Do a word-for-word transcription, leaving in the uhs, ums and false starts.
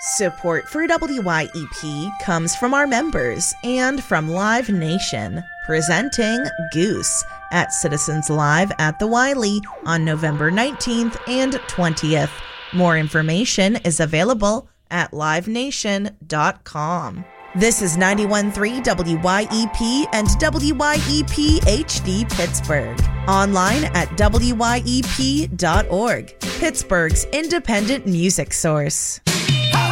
Support for W Y E P comes from our members and from Live Nation, presenting Goose at Citizens Live at the Wiley on November nineteenth and twentieth. More information is available at live nation dot com. This is ninety-one point three W Y E P and W Y E P H D Pittsburgh. Online at W Y E P dot org, Pittsburgh's independent music source.